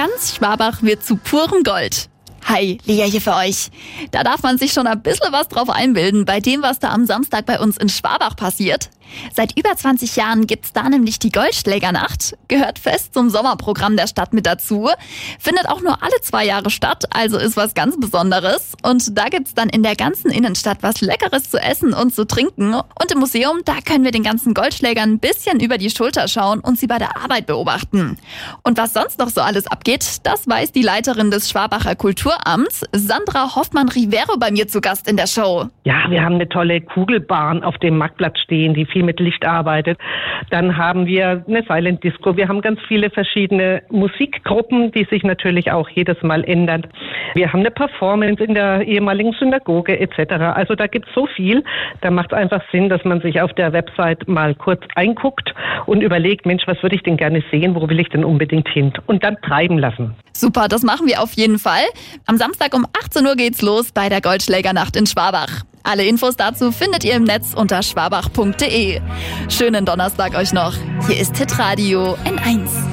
Ganz Schwabach wird zu purem Gold. Hi, Lea hier für euch. Da darf man sich schon ein bisschen was drauf einbilden bei dem, was da am Samstag bei uns in Schwabach passiert. Seit über 20 Jahren gibt's da nämlich die Goldschlägernacht. Gehört fest zum Sommerprogramm der Stadt mit dazu. Findet auch nur alle 2 Jahre statt, also ist was ganz Besonderes. Und da gibt's dann in der ganzen Innenstadt was Leckeres zu essen und zu trinken. Und im Museum, da können wir den ganzen Goldschlägern ein bisschen über die Schulter schauen und sie bei der Arbeit beobachten. Und was sonst noch so alles abgeht, das weiß die Leiterin des Schwabacher Kulturamts, Sandra Hoffmann-Rivero, bei mir zu Gast in der Show. Ja, wir haben eine tolle Kugelbahn auf dem Marktplatz stehen, die viel mit Licht arbeitet. Dann haben wir eine Silent Disco. Wir haben ganz viele verschiedene Musikgruppen, die sich natürlich auch jedes Mal ändern. Wir haben eine Performance in der ehemaligen Synagoge etc. Also da gibt es so viel. Da macht es einfach Sinn, dass man sich auf der Website mal kurz einguckt und überlegt, Mensch, was würde ich denn gerne sehen? Wo will ich denn unbedingt hin? Und dann treiben lassen. Super, das machen wir auf jeden Fall. Am Samstag um 18 Uhr geht's los bei der Goldschlägernacht in Schwabach. Alle Infos dazu findet ihr im Netz unter schwabach.de. Schönen Donnerstag euch noch. Hier ist Hitradio N1.